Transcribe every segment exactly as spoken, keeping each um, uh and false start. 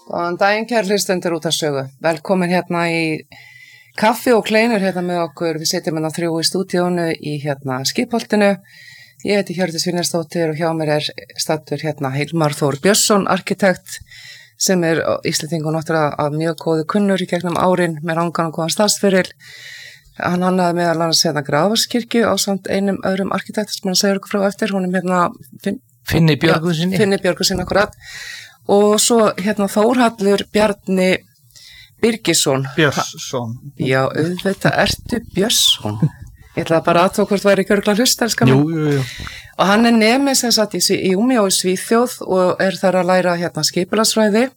Góðan daginn, kæru hlustendur út af sögu. Velkomin hérna í kaffi og kleinur hérna með okkur. Við sitjum hérna þrjú í stúdíónu í hérna Skipholtinu. Ég heiti Hjördís Vinjarsdóttir og hjá mér er staddur hérna Hilmar Þór Björnsson, arkitekt, sem er Íslendingur náttúrulega af mjög góðu kunnur í gegnum árin með rangan og góðan starfsferil. Hann hannaði meðal annars hérna Grafarskirkju ásamt einum öðrum arkitekt sem hann segir okkur frá eftir. Hún er hérna Finn, Finni Björgvinsinni. Finni Björgvinsinni akkurat. Og svo hérna Þórhallur Bjarni Birgisson. Björnsson. Já, auðvitað ertu Björnsson. Ég ætlaði bara að tók hvort væri ekki örugglega hlust, elskar mig. Jú, jú, jú. Og hann er nemið sem sagt í, í Umeå í Svíþjóð og er þar að læra hérna skipulagsfræði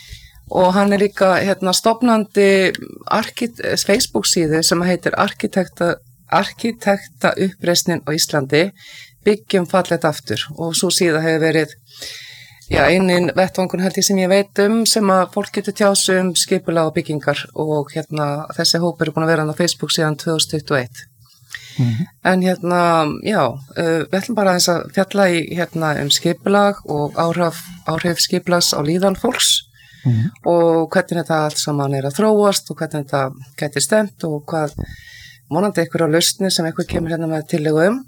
og hann er líka hérna stofnandi arkit- Facebook síðu sem heitir Arkitekta, Arkitekta uppreisnin á Íslandi, byggjum fallet aftur og svo síða hefur verið Já, einin vettvangur held ég sem ég veit um sem að fólk getur tjásu um skipulag og byggingar og hérna þessi hópur er búin að vera á Facebook síðan tvö þúsund tuttugu og eitt. Mm-hmm. En hérna, já, uh, við ætlum bara aðeins að fjalla í hérna um skipulag og áhrif, áhrif skipulags á líðan fólks mm-hmm. og hvernig þetta allt saman er að þróast og hvernig þetta gæti stemt og hvað vonandi einhverja lausnir sem einhver kemur hérna með tillögu um.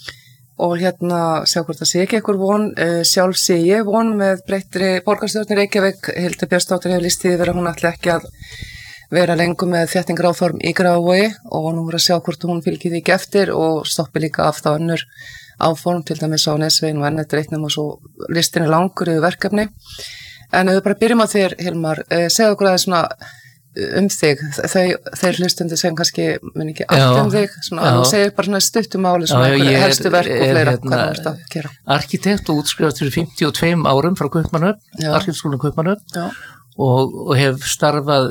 Og hérna sjá hvort það sé ekki einhver von, uh, sjálf sé ég von með breyttri borgarstjórn í Reykjavík. Hildur Björnsdóttir hefur lýst því yfir að hún ætli ekki að vera lengur með þéttingaráform í Grafarvogi og nú er að sjá hvort hún fylgir því ekki eftir og stoppi líka af það önnur áform til dæmis á Nesveginum og enn eitt reitnum og svo listin er langur yfir verkefni. En ef við bara byrjum á þér, Hilmar, uh, segðu okkur aðeins svona um þig, þau, þeir hlustundi sem kannski mun ekki allt um þig svona, þú segir bara svona stuttum máli svona einhverju helstu verk og fleira, hérna, hvað þú ert að gera arkitekt og útskrifast fyrir fimmtíu og tveimur árum frá Kaupmannahöfn, arkitektskólanum Kaupmannahöfn og, og hef starfað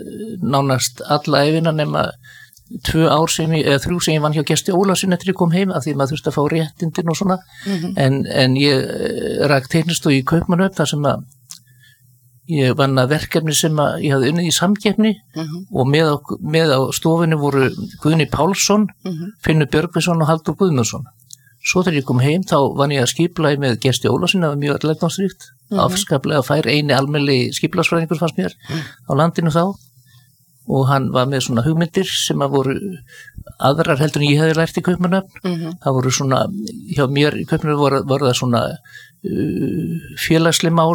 nánast alla ævina nema tvö ár sem ég, eða þrjú sem ég vann hjá Gesti Ólafsson eftir ég kom heim af því maður þurfti að fá réttindin og svona mm-hmm. en, en ég rak teiknistofu í Kaupmannahöfn þar sem að Ég vann að verkefni sem að ég hafði unnið í samkeppni uh-huh. og með á, með á stofunni voru Guðni Pálsson, uh-huh. Finnur Björgvinsson og Halldór Guðmundsson. Svo þegar ég kom heim þá vann ég að skipulagi með Gesti Ólafsson, það var mjög lærdómsríkt, uh-huh. afskaplega fær eini almennilegi skipulagsfræðingur fannst mér uh-huh. á landinu þá og hann var með svona hugmyndir sem að voru aðrar heldur en ég hefði lært í Kaupmannahöfn. Uh-huh. Það voru svona, hjá mér í Kaupmannahöfn voru, voru það svona uh, félagsleg mál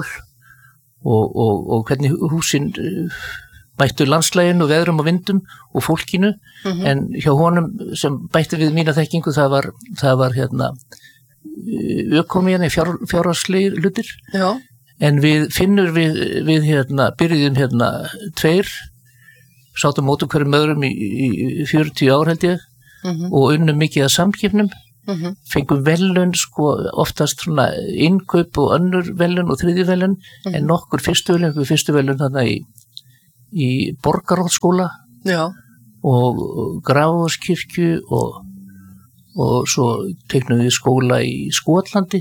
Og, og, og hvernig húsin bættu landslæginu, veðrum og vindum og fólkinu, mm-hmm. en hjá honum sem bætti við mína þekkingu það var, það var hérna ökonomían, fjár, fjárhagslegir hlutir, Já. En við finnur við, við hérna, byrjuðum hérna tveir, sátum mótum hverjum öðrum í, í fjörutíu ár held ég mm-hmm. og unnum mikið að samkeppnum. Mm-hmm. Fengum velun sko oftast svona innkaup og önnur velun og þriðju velun mm-hmm. en nokkur fyrstu velun, nokkur fyrstu velun þarna í, í Borgarholtsskóla og Grafarskirkju og, og svo teiknum við skóla í Skotlandi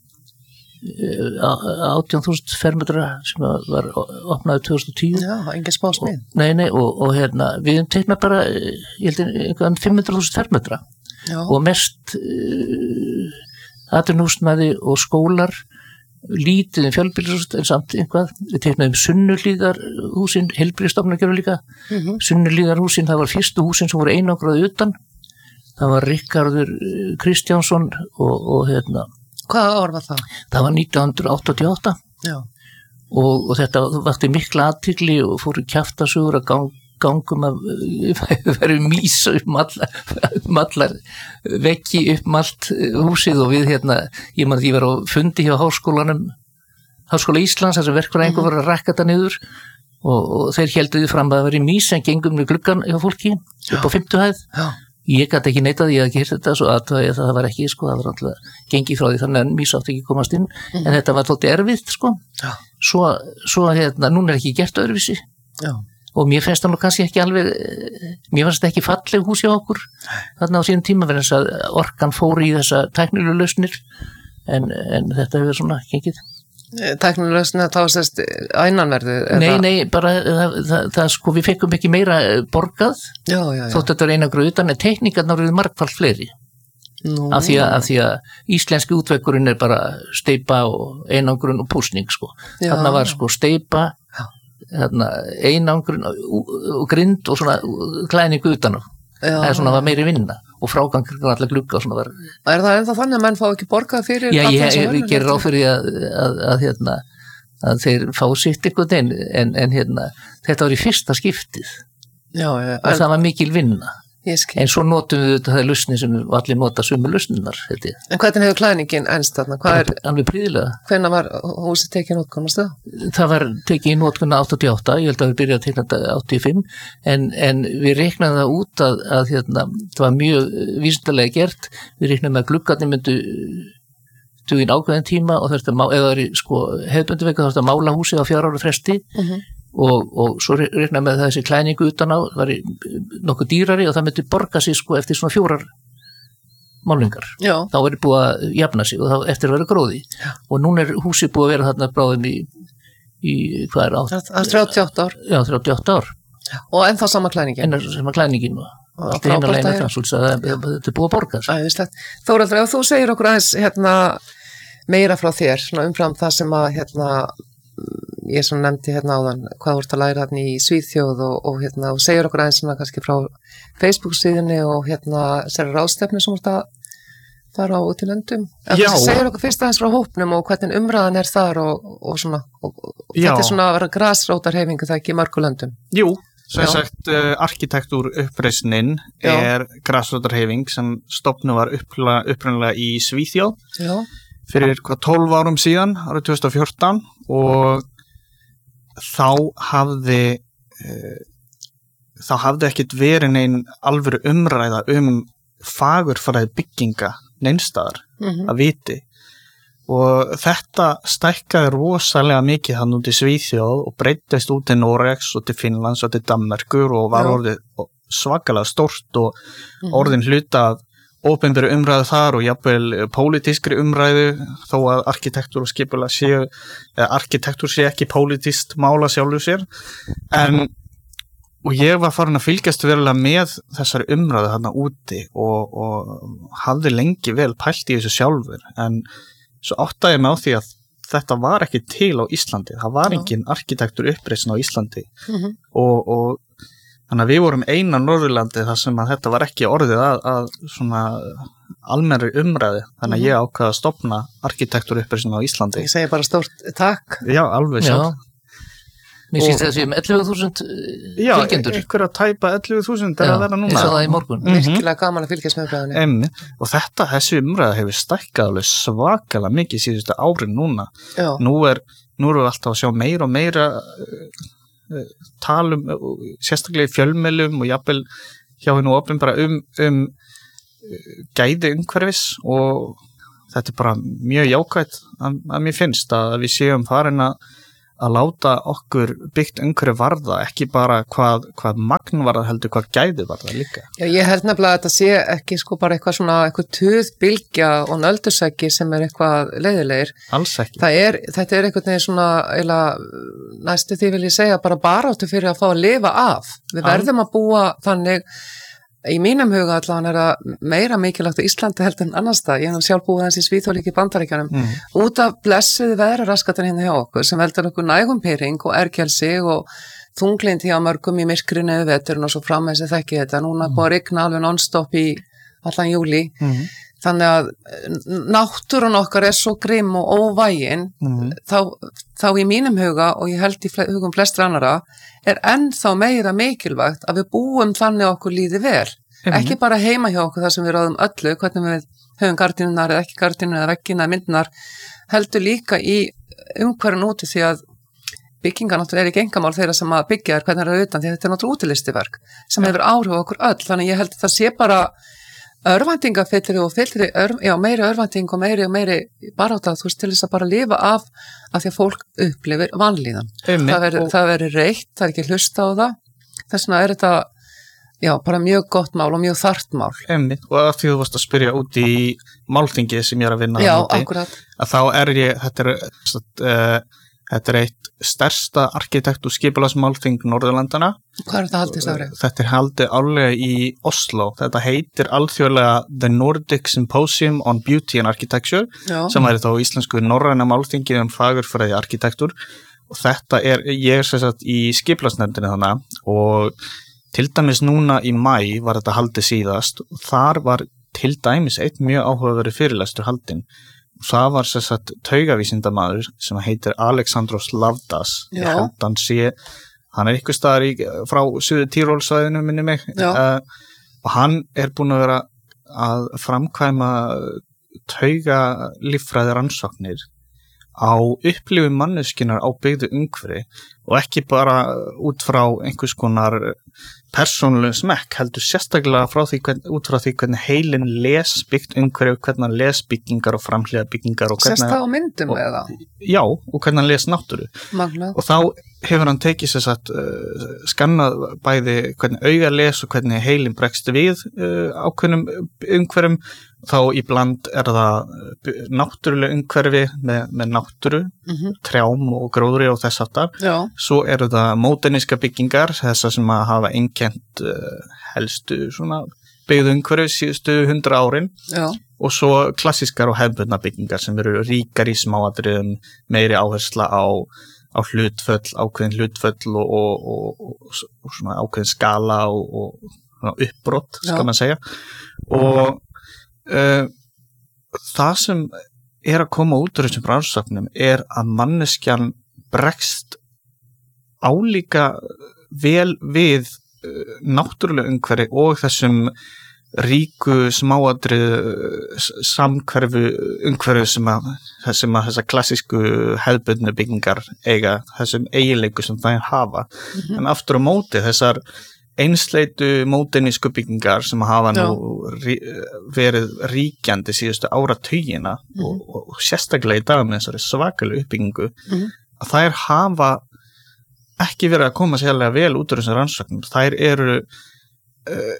átján þúsund fermetra sem var opnaði tvö þúsund og tíu. Já, engin smá smið. Nei, nei og, og hérna við teiknum bara ég held einhvern fimm hundruð þúsund fermetra. Já. Og mest uh, atvinnúsnæði og skólar lítið um fjölbýlishús en samt einhvað, við teiknaðum Sunnuhlíðarhúsin, heilbrigðisstofnunar gerðu líka mm-hmm. Sunnuhlíðarhúsin, það var fyrstu húsin sem voru einangraði utan það var Ríkharður Kristjánsson og, og hérna Hvaða ár var það? Það var nítján hundruð áttatíu og átta Já. Og, og þetta vakti mikla athygli og fóru kjaftasögur að gang gangum að vera mísa um allar, um allar veggi upp um allt húsið og við hérna, ég man að ég var á fundi hjá háskólanum, Háskóla Íslands þar sem verkfræðingur mm-hmm. var að rakka þetta niður og, og þeir hélduði fram að það veri mís sem gengum við gluggan hjá fólki upp á fimmtu hæð. Já. Ég gæti ekki neitað, ég hafði ekki heyrt þetta svo að það, það var ekki, sko, það var alltaf gengið frá því þannig að mís átti ekki komast inn mm-hmm. en þetta var þótti erfitt, sko. Já. Svo, svo hérna, núna er ekki gert öðruvísi. Já. Og mér finnst það nú kannski ekki alveg, mér finnst þetta ekki falleg hús hjá okkur þarna á síðan tíma verðins að orkan fóri í þessa tæknilegu lausnir en, en þetta hefur svona gengið. Tæknilegu lausnir þá sérst ænnanverðu? Nei, nei, bara það, það, það sko við fekkum ekki meira borgað já, já, já. Þótt þetta er einangrað utan en tekníkarnar eru margfalt fleiri. Nú, af, því að, af því að íslenski útvekkurinn er bara steypa og einangrun og púsning sko. Þarna var sko steypa, þarna einangrun og, og grind og svona klæningu utan á. Það er svona var meiri vinna og frágangur allar glugga og svona var. Er það ennþá þannig að menn fá ekki borgað fyrir? Já, ég, ég, ég gerir ráð fyrir að, að, að, hérna, að þeir fá sitt eitthvað en, en, en hérna, þetta var í fyrsta skiptið já, já, og en, það var mikil vinna. En svo notum við þetta það lausni sem allir nota sömu lausninar. En hvernig hefur klæningin ennst þarna? Hvað er, alveg prýðilega. Hvenær var húsið tekið í notkun? Það var tekið í notkun áttatíu og átta, ég held að við byrjaði að tekna þetta áttatíu og fimm, en, en við reiknaðum það út að, að hérna, það var mjög vísindalega gert, við reiknaðum að gluggarnir myndu duginn ákveðin tíma og þetta, eða það er sko, hefðbundu veka þá þetta mála húsið á fjár ára fresti, uh-huh. Og, og svo reikna með þessi klæningu utan á var nokkuð dýrari og það myndi borga sig sko eftir svona fjórar málingar. Já. Þá er búið að jafna sig og þá eftir að vera gróði. Já. Og núna er húsið búið að vera þarna bráðum í, í hvað er átt? Það er þrjátíu og átta ár. Já, þrjátíu og átta ár. Já. Og ennþá sama klæningin. Ennþá sama klæningin og allt er heimlega með transúls að þetta er búið að borga. Æðislegt. Þórhallur, ef þú segir okkur aðeins hérna meira frá þér, svona umfram það sem að hérna ég sem nefndi hérna áðan hvað voru að læra hérna í Svíþjóð og, og hérna og segir okkur aðeins svona kannski frá Facebook síðunni og hérna sér ráðstefni sem voru að fara á út í löndum. Segir okkur fyrst aðeins frá hópnum og hvernig umræðan er þar og, og svona og, og þetta er svona að vera grasrótarhefingu það ekki í mörgu löndum. Jú, sem sagt uh, arkitektúr uppreisnin er grasrótarhefing sem stofnu var upprunalega í Svíþjóð. Já. Fyrir hvað tólf árum síðan, árið tvö þúsund og fjórtán og þá hafði uh, þá hafði ekkit verið neinn alvöru umræða um fagurfræði bygginga neinstaðar mm-hmm. að viti og þetta stækkaði rosalega mikið hann út í Svíþjóð og breyttist út til Noregs og til Finnlands og til Danmerkur og var orðið svakalega stórt og mm-hmm. orðin hluta af opinberu umræðu þar og jafnvel pólitískri umræðu þó að arkitektúr og skipulag séu eða arkitektúr sé ekki pólitískt mála sjálfu sér en og ég var farin að fylgjast verulega með þessari umræðu þarna úti og, og hafði lengi vel pælt í þessu sjálfur en svo áttaði ég mig á því að þetta var ekki til á Íslandi það var engin arkitektúr uppreisn á Íslandi mm-hmm. og, og þannig að við vorum eina Norðurlandi þar sem að þetta var ekki orðið að, að svona almennri umræði þannig að ég ákvaði að stofna arkitektúr uppreisn á Íslandi. Ég segi bara stórt takk. Já, alveg sjálf. Mér sýnst það sem ellefu þúsund fylgjendur. Já, ykkur að tæpa ellefu þúsund er að vera núna. Já, ég sá það í morgun. Mm-hmm. Virkilega gaman að fylgjast með umræðinni. Emmi, og þetta, þessi umræða hefur stækkað alveg svakalega mikið síðustu árin núna. Já. Nú er, nú erum við alltaf að sjá meira og meira uh, talum, uh, sérstaklega í fjölmiðlum og jafnvel hjá hennu opinbera um, um uh, gæði umhverfis og þetta er bara mjög jákvætt að, að mér finnst að við séum farin að að láta okkur byggt umhverfi varða, ekki bara hvað, hvað magn varða heldur, hvað gæði varða líka. Já, ég held nefnilega að þetta sé ekki sko bara eitthvað svona, eitthvað tuð bylgja og nöldursæki sem er eitthvað leiðilegir. Alls ekki. Það er, þetta er eitthvað neginn svona, eila, næstu því vil ég segja, bara baráttu fyrir að fá að lifa af. Við All... verðum að búa þannig, í mínum huga allavega er það meira mikilvægt á Íslandi heldur en annars það. Ég hef sjálf búið hans í Svíþjóð líka í Bandaríkjunum mm. út af blessuði veðraraskatan hérna hjá okkur sem veldur okkur nægum pyrring og erkelsi og þunglind hjá mörgum í myrkrinu yfir veturinn og svo frammeins er þekki þetta. Núna mm. búið að rigna alveg non-stop í allan júli. Mm. Þannig að náttúrun okkar er svo grimm og óvægin mm. þá, þá í mínum huga og ég held í hugum flestra annara er ennþá meira mikilvægt að við búum þannig okkur líði vel. Mm. Ekki bara heima hjá okkur þar sem við ráðum öllu, hvernig við höfum gardínunar eða ekki gardínunar eða veggina myndunar, heldur líka í umhverfun úti því að byggingar náttúrulega er ekki engamál þeirra sem að byggja er hvernig það er utan því þetta er náttúrulega útilistiverk sem ja. Hefur áhrif okkur öll. Þannig ég held að það sé bara örvæntingafyllri og fyllri, ör, já, meiri örvænting og meiri og meiri barátta, þú veist, til þess að bara lifa af að því að fólk upplifir vanlíðan. Um, það veri, og... það veri reitt, það er ekki hlusta á það. Þess vegna er þetta, já, bara mjög gott mál og mjög þarft mál. Um, og að því þú varst að spyrja út í málþingið sem ég er að vinna já, úti, akkurat. Að þá er ég, þetta er uh, Þetta er eitt stærsta arkitekt- og skipulagsmálþing Norðurlandana. Hvað er þetta haldið árið? Þetta er haldið árlega í Oslo. Þetta heitir alþjóðlega The Nordic Symposium on Beauty and Architecture, Já. sem væri þá íslensku norræna málþingið um fagurfræði arkitektúr. Og þetta er, ég er sem sagt í skipulagsnefndinni þannig og til dæmis núna í maí var þetta haldið síðast og þar var til dæmis eitt mjög áhugaverður fyrirlestur haldinn. Það var sem sagt taugavísindamaður sem heitir Alexandros Lavdas. Ég held hann sé, hann er ykkur staðar í, frá Suður Tírólsvæðinu minni mig uh, og hann er búinn að vera að framkvæma taugalíffræði rannsóknir á upplifun manneskjunnar á byggðu umhverfi og ekki bara út frá einhvers konar persónulegum smekk, heldur sérstaklega frá því, hvern, út frá því hvernig heilin les byggt umhverfi, hvernig hann les byggingar og framhliða byggingar. Sérst það á myndum og, eða? Já, og hvernig hann les náttúru. Magna. Og þá hefur hann tekið sér satt uh, skannað bæði hvernig auga les og hvernig heilin bregst við uh, ákveðnum umhverfum. Þá í bland er það náttúrulega umhverfi með, með náttúru, mm-hmm. trjám og gróðri og þess aftar. Já. Svo eru það móderníska byggingar, þessar sem að hafa einkennt uh, helstu svona byggðu umhverfi síðustu hundra árin. Já. Og svo klassískar og hefðbundna byggingar sem eru ríkar í smáatriðum, meiri áhersla á, á hlutföll, ákveðin hlutföll og, og, og, og, og svona ákveðin skala og, og uppbrott, skal maður segja. Og Uh, það sem er að koma út úr þessum rannsóknum er að manneskjan bregst álíka vel við uh, náttúrulega umhverfi og þessum ríku smáatriðu samhverfu umhverfi sem að, sem að þessar klassísku hefðbundnu byggingar eiga, þessum eiginleiku sem það hafa. Mm-hmm. En aftur á móti þessar einsleitu módernísku byggingar sem hafa nú rí, verið ríkjandi síðustu áratugina mm-hmm. og, og, og sérstaklega í dag með þessari svakalega uppbyggingu mm-hmm. að þær hafa ekki verið að koma sérlega vel út úr þessum rannsóknum. Þær eru uh,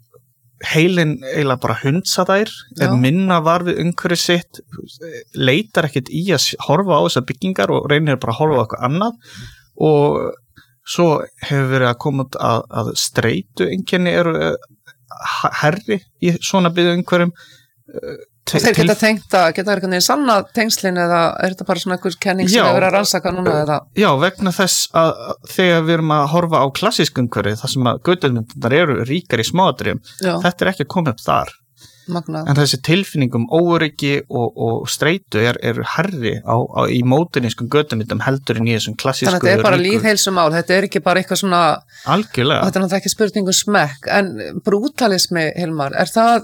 heilin eiginlega bara hundsa þær, er minna var við umhverfið sitt, leitar ekkert í að horfa á þessar byggingar og reynir bara að horfa á eitthvað annað og svo hefur verið að koma út að, að streitu einkenni eru herri í svona byggðu umhverfum. Te- og þeir geta til... tengt að, geta verið einhvern sanna tengslin eða er þetta bara svona einhver kenning sem hefur verið að rannsaka núna eða? Já, vegna þess að þegar við erum að horfa á klassísk umhverfi, þar sem að götuðmyndunar eru ríkar í smáatriðum, þetta er ekki að koma upp þar. Magnað. En þessi tilfinningum óöryggi og, og streitu er, er herri á, á, í módernískum götumyndum heldur en í þessum klassísku. Þannig að þetta er bara lýðheilsumál, þetta er ekki bara eitthvað svona algjörlega. Þetta er náttúrulega ekki spurningu smekk, en brútalismi, Hilmar, er það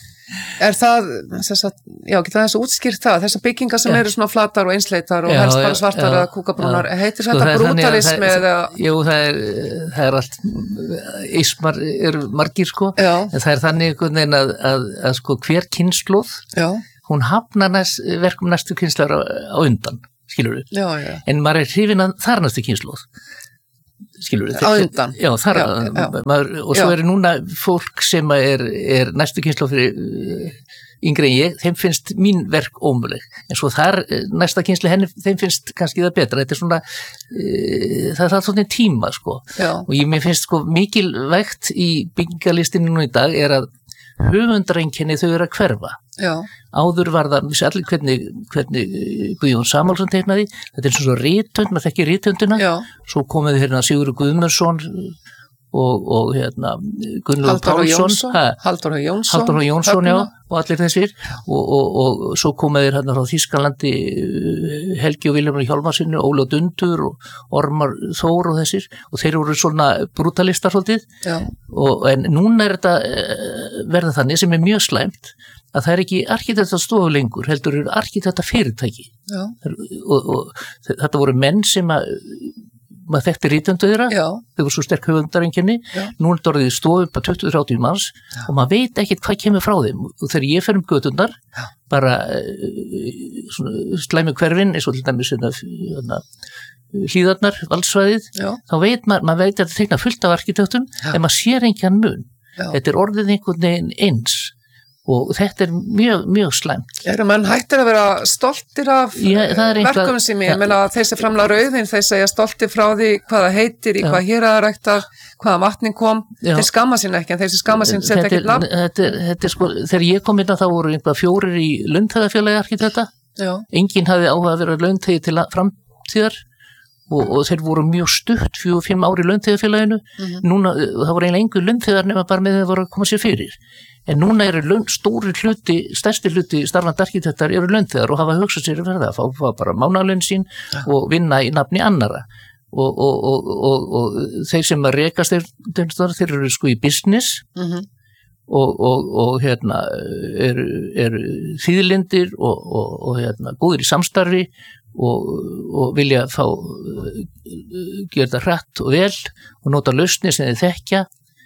er það, sagt, já, geta þess að útskýrt það, þessar byggingar sem ja. Eru svona flatar og einsleitar og já, helst bara svartar eða kúkabrúnar, ja. Heitir sko, þetta brútalismi eða? Jú, það er, það er allt, ismar eru margir sko, já. En það er þannig einhvern veginn að, að, að sko hver kynslóð, já. Hún hafnar næst, verkum næstu kynslar á, á undan, skilur við, já, já. En maður er hrifin að þar næstu kynslóð. Skilur, á undan já, þar, já, já. Maður, og svo já. Er núna fólk sem er, er næstu kynslu fyrir uh, yngri en ég, þeim finnst mín verk ómöguleg, en svo þar næsta kynslu henni, þeim finnst kannski það betra, þetta er svona uh, það er það svona tíma sko já. Og ég mér finnst sko mikilvægt í byggingalistinu nú í dag er að höfundareinkenni þau eru að hverfa. Já. Áður var það, vissi allir hvernig, hvernig Guðjón Samúelsson teiknaði, þetta er svona rithönd, maður þekkir rithöndina, svo komuði hérna Sigurður Guðmundsson og, og hérna Gunnlaugur Pálsson, Halldór Jónsson, Halldór Jónsson, já, og allir þessir, og, og, og svo komuði hérna frá Þýskalandi Helgi og Vilhelmur Hjálmarssoni, Óli og Dundur og Ormar Þór og þessir, og þeir voru svona brútalistar svolítið, og, en núna er þetta verða þannig sem er mjög slæmt, að það er ekki arkitektastofu lengur, heldur eru arkitektafyrirtæki. Já. Og, og þetta voru menn sem að maður þekkti rítöndu þeirra, þau voru svo sterk höfundareinkenni, nú er þetta orðið stofu upp að tuttugu til þrjátíu manns já. Og maður veit ekkert hvað kemur frá þeim, og þegar ég fer um göturnar, já. Bara svona, slæmi hverfin, eins og til dæmis hlíðarnar, valdsvæðið, já. Þá veit maður, maður veit að þetta teikna fullt af arkitektum, en maður sér engan mun, já. Þetta er orðið einhvern veginn eins, og þetta er mjög, mjög slæmt. Eru menn hættir að vera stoltir af verkum sem ég, ég meina að þessi framla rauðin, þeir segja stoltir frá því hvaða heitir, í já. Hvað hér að rækta, hvaða vatning kom, já. Þeir skamma sín ekki, en þessi skamma sín setja ekki nafn. Þetta er, þetta er sko, þegar ég kom inn að þá voru einhvað fjórir í launþegafélagi arkitekta, enginn hafði áhuga að vera launþegi til framtíðar, og, og þeir voru mjög stutt, fjögur, fimm ári í launþegafélaginu, mm-hmm. núna, það voru eiginlega engu launþegar nema bara með þeir voru að koma sér fyrir. En núna eru laun, stóri hluti, stærsti hluti starfandi arkitektar eru launþegar og hafa hugsað sér að verða að fá, fá bara mánaðlaun sín ja. Og vinna í nafni annara. Og, og, og, og, og þeir sem að rekast þeir, þeir eru sko í business mm-hmm. og, og, og hérna eru, eru þýðlindir og, og, og hérna góðir í samstarfi og, og vilja fá gera það hratt og vel og nota lausnir sem þeir þekkja.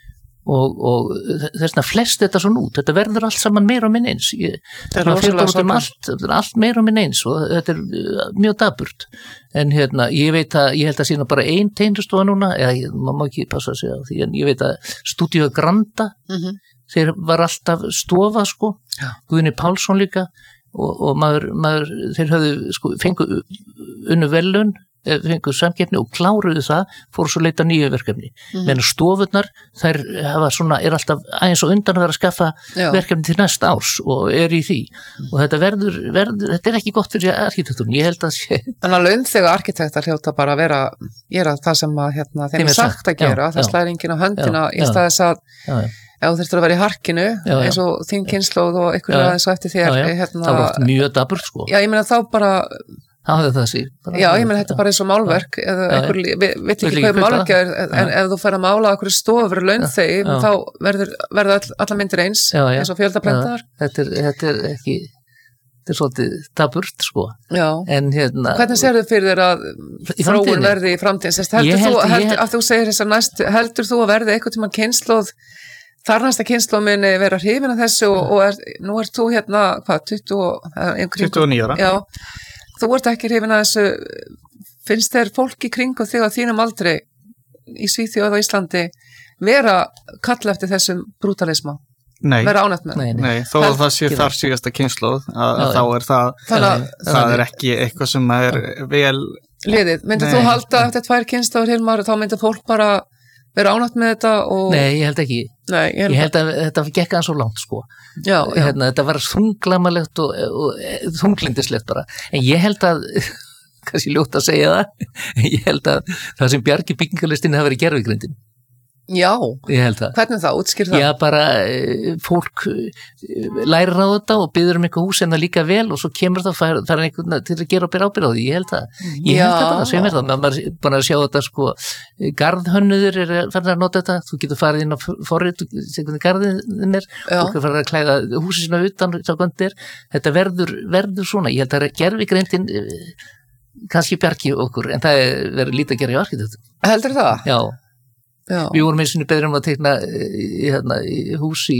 Og, og þessna flest þetta svo nút, þetta verður allt saman meira og minn eins ég, það er um allt, allt meira og minn eins og þetta er mjög daburt en hérna, ég veit að ég held að sína bara ein teindustofa núna, eða maður má ekki passa að segja því, en ég veit að Stúdíó Granda mm-hmm. þeir var alltaf stofa sko, ja. Guðni Pálsson líka og, og maður, maður þeir höfðu sko, fengu unnu velun fengur samkeppni og kláruðu það fóru svo leita nýju verkefni mm-hmm. menn stofurnar, þær hafa svona er alltaf aðeins og undan að vera að skaffa Já. Verkefni til næsta árs og er í því mm. og þetta verður, verður, þetta er ekki gott fyrir arkitektúrn, ég held að sé Þannig að launþega arkitektar hljóta bara að vera gera það sem að hérna, þeim er sagt að gera, það slæðir enginn á höndina í stað þess að Já. Ef þú þurftur að vera í harkinu já, já. Eins og þín kynnslóð og einhverju aðeins og eftir þér já, já. Hérna, það var mjög daburt sko Já, ég meina þá bara Það sí, Já, ég menn þetta er bara eins og málverk eða einhver, við veit ekki hvað málverk er en ef þú fer að mála okkur stofur launþegi, þá verður, verður all, alla myndir eins, já, já. Eins og fjöldaprentaðar þetta, þetta er ekki þetta er svolítið daburt sko já. En hérna Hvernig sér þau fyrir þér að þróun verði í framtíðin heldur held, þú, held, að þú segir þess að næst heldur þú að verði eitthvað tíma kynnslóð þar næsta kynnslóð muni vera hrifin af þessu og, og er, nú ert þú hérna hvað, tuttugu og níu ára Já Þú ert ekki hrifin að þessu, finnst þér fólk í kring og þig á þínum aldri í Svíþjóð og Íslandi vera kalla eftir þessum brútalisma? Nei, vera ánægt með? Nei, nei. nei þó að það sé þar síðasta kynnslóð að já, þá er það, það, það er ekki eitthvað sem er vel... Liðið, myndir þú halda eftir tvær kynnslóður Hilmar og þá myndir fólk bara vera ánægt með þetta og... Nei, ég held ekki. Nei, ég held, ég held að þetta gekk aðeins svo langt sko. Já, já. Hérna, þetta var þunglamalegt og, og þunglindislegt bara. En ég held að, kannski ljótt að segja það, en ég held að það sem bjargi byggingarlistinni hafa verið gervigrindin. Já, ég held það. Hvernig það, útskýr það? Já, bara fólk lærir á þetta og byður um eitthvað hús en það líka vel og svo kemur það fær, það er einhvern til að gera og byrja ábyrð á því, ég held það. Ég held það bara, sem er það, maður er bara að sjá þetta sko, garðhönnuður er farin að nota þetta, þú getur farið inn á forrið, þú segir hvernig garðin er, þú getur farið að klæða húsið sína utan, sá hvernig þetta er, þetta verður, verður svona, ég held að gervigreindin kannski bjargi okkur, en það verður lítið að gera í arkitektum. Heldur það? Já. Já. Við vorum eins og beður um að teikna í, hérna, í hús í,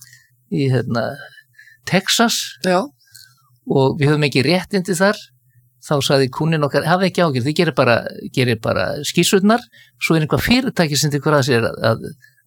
í hérna, Texas Já. Og við höfum ekki réttindi þar þá sagði kúnin okkar, hafa ekki ágjörð þið gerir bara, gerir bara skísurnar svo er einhvað fyrirtæki sem þið hvað að sér að, að,